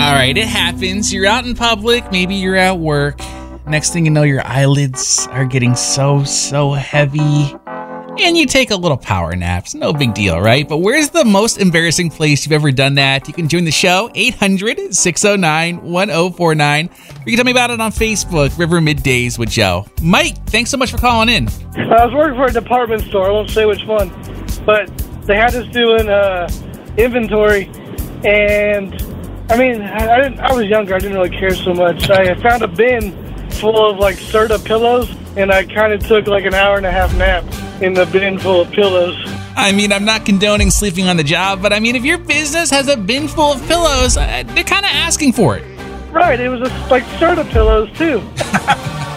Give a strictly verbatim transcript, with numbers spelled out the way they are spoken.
All right, it happens. You're out in public. Maybe you're at work. Next thing you know, your eyelids are getting so, so heavy. And you take a little power nap. It's no big deal, right? But where's the most embarrassing place you've ever done that? You can join the show, eight hundred, six oh nine, one oh four nine. You can tell me about it on Facebook, River Middays with Joe. Mike, thanks so much for calling in. I was working for a department store. I won't say which one. But they had us doing uh, inventory. And, I mean, I, I, didn't, I was younger. I didn't really care so much. I found a bin full of, like, Serta pillows. And I kind of took, like, an hour and a half nap in the bin full of pillows. I mean, I'm not condoning sleeping on the job, but I mean, if your business has a bin full of pillows, uh, they're kind of asking for it. Right, it was just like Serta pillows, too.